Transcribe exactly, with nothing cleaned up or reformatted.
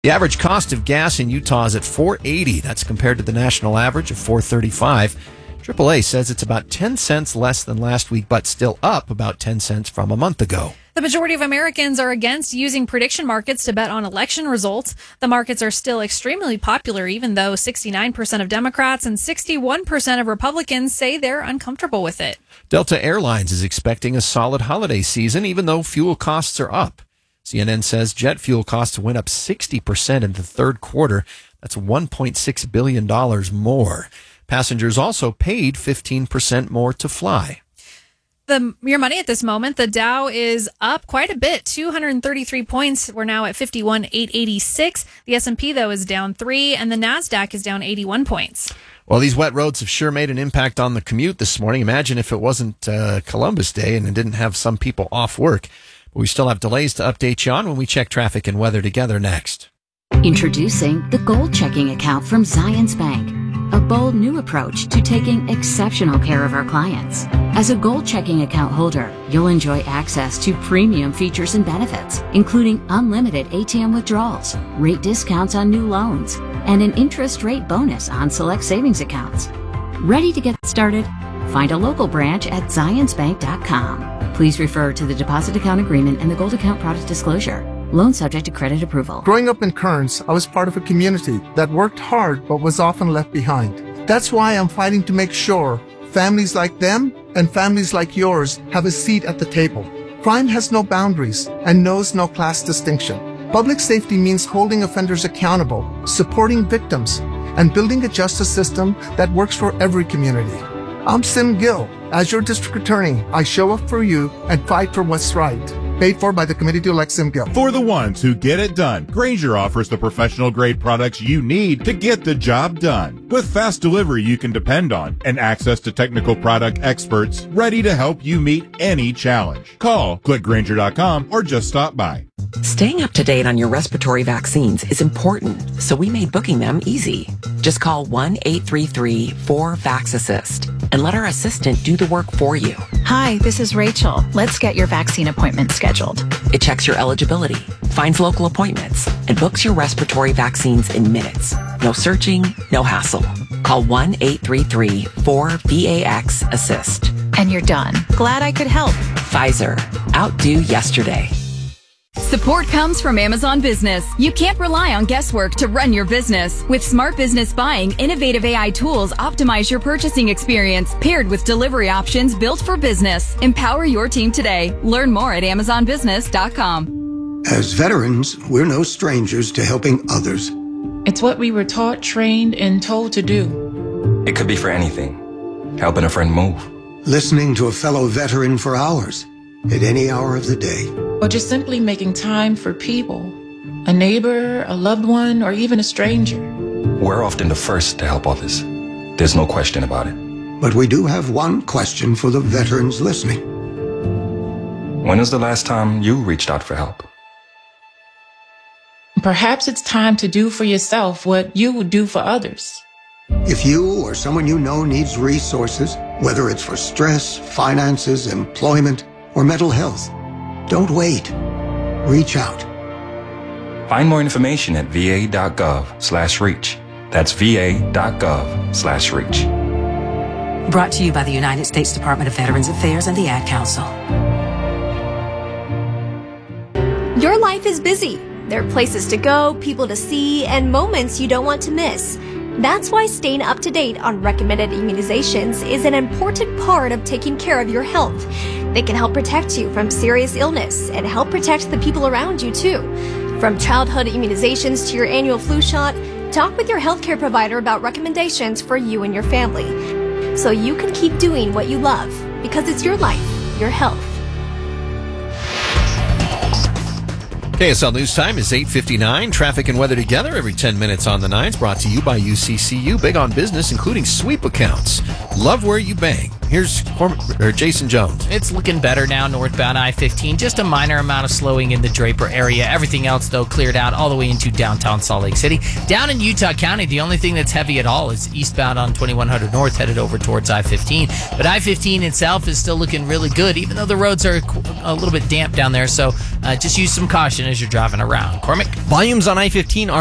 The average cost of gas in Utah is at four dollars and eighty cents. That's compared to the national average of four dollars and thirty-five cents. triple A says it's about ten cents less than last week, but still up about ten cents from a month ago. The majority of Americans are against using prediction markets to bet on election results. The markets are still extremely popular, even though sixty-nine percent of Democrats and sixty-one percent of Republicans say they're uncomfortable with it. Delta Airlines is expecting a solid holiday season, even though fuel costs are up. C N N says jet fuel costs went up sixty percent in the third quarter. That's one point six billion dollars more. Passengers also paid fifteen percent more to fly. The Your Money at this moment, the Dow is up quite a bit, two hundred thirty-three points. We're now at fifty-one thousand eight hundred eighty-six. The S and P, though, is down three, and the NASDAQ is down eighty-one points. Well, these wet roads have sure made an impact on the commute this morning. Imagine if it wasn't uh, Columbus Day and it didn't have some people off work. But we still have delays to update you on when we check traffic and weather together next. Introducing the Gold Checking Account from Zions Bank, a bold new approach to taking exceptional care of our clients. As a Gold Checking Account holder, you'll enjoy access to premium features and benefits, including unlimited A T M withdrawals, rate discounts on new loans, and an interest rate bonus on select savings accounts. Ready to get started? Find a local branch at zions bank dot com. Please refer to the deposit account agreement and the Gold Account product disclosure. Loan subject to credit approval. Growing up in Kearns, I was part of a community that worked hard but was often left behind. That's why I'm fighting to make sure families like them and families like yours have a seat at the table. Crime has no boundaries and knows no class distinction. Public safety means holding offenders accountable, supporting victims, and building a justice system that works for every community. I'm Sim Gill. As your district attorney, I show up for you and fight for what's right. Paid for by the committee to elect Sim Gill. For the ones who get it done, Grainger offers the professional-grade products you need to get the job done. With fast delivery you can depend on and access to technical product experts ready to help you meet any challenge. Call, click Grainger dot com, or just stop by. Staying up to date on your respiratory vaccines is important, so we made booking them easy. Just call one eight three three four vax assist and let our assistant do the work for you. Hi, this is Rachel. Let's get your vaccine appointment scheduled. It checks your eligibility, finds local appointments, and books your respiratory vaccines in minutes. No searching, no hassle. Call one eight three three four V A X assist. And you're done. Glad I could help. Pfizer. Outdo yesterday. Support comes from Amazon Business. You can't rely on guesswork to run your business. With Smart Business Buying, innovative A I tools optimize your purchasing experience, paired with delivery options built for business. Empower your team today. Learn more at amazon business dot com. As veterans, we're no strangers to helping others. It's what we were taught, trained, and told to do. It could be for anything. Helping a friend move. Listening to a fellow veteran for hours, at any hour of the day. Or just simply making time for people. A neighbor, a loved one, or even a stranger. We're often the first to help others. There's no question about it. But we do have one question for the veterans listening. When was the last time you reached out for help? Perhaps it's time to do for yourself what you would do for others. If you or someone you know needs resources, whether it's for stress, finances, employment, or mental health, don't wait. Reach out. Find more information at v a dot gov slash reach. That's v a dot gov slash reach. Brought to you by the United States Department of Veterans Affairs and the Ad Council. Your life is busy. There are places to go, people to see, and moments you don't want to miss. That's why staying up to date on recommended immunizations is an important part of taking care of your health. They can help protect you from serious illness and help protect the people around you too. From childhood immunizations to your annual flu shot, talk with your healthcare provider about recommendations for you and your family, so you can keep doing what you love, because it's your life, your health. K S L News Time is eight fifty-nine. Traffic and weather together every ten minutes on the nines. Brought to you by U C C U. Big on business, including sweep accounts. Love where you bang. Here's Corm- or Jason Jones. It's looking better now, northbound I fifteen. Just a minor amount of slowing in the Draper area. Everything else, though, cleared out all the way into downtown Salt Lake City. Down in Utah County, the only thing that's heavy at all is eastbound on twenty-one hundred North, headed over towards I fifteen. But I fifteen itself is still looking really good, even though the roads are a little bit damp down there. So uh, just use some caution as you're driving around. Cormac? Volumes on I fifteen are